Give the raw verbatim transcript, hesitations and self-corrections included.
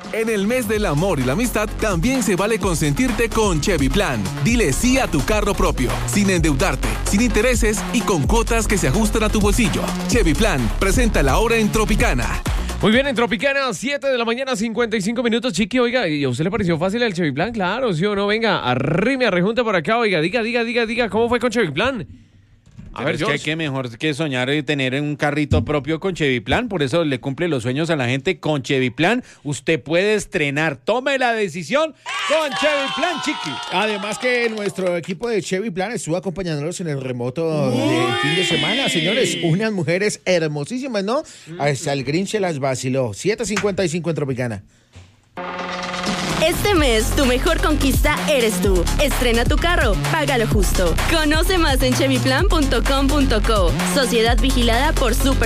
En el mes del amor y la amistad, también se vale consentirte con Chevy Plan. Dile sí a tu carro propio, sin endeudarte, sin intereses y con cuotas que se ajustan a tu bolsillo. Chevy Plan, presenta la hora en Tropicana. Muy bien, en Tropicana, siete de la mañana, cincuenta y cinco minutos. Chiqui, oiga, ¿y a usted le pareció fácil el Chevy Plan? Claro, ¿sí o no? Venga, arrime, arrejunte por acá, oiga, diga, diga, diga, diga, ¿cómo fue con Chevy Plan? A ver, es que, que mejor que soñar y tener un carrito propio con Chevy Plan, por eso le cumple los sueños a la gente con Chevy Plan. Usted puede estrenar, tome la decisión con Chevy Plan, Chiqui. Además que nuestro equipo de Chevy Plan estuvo acompañándolos en el remoto del fin de semana, señores, unas mujeres hermosísimas, ¿no? Hasta el Grinch se las vaciló. siete cincuenta y cinco en Tropicana. Este mes, tu mejor conquista eres tú. Estrena tu carro, págalo justo. Conoce más en chevy plan punto com punto co. Sociedad vigilada por Super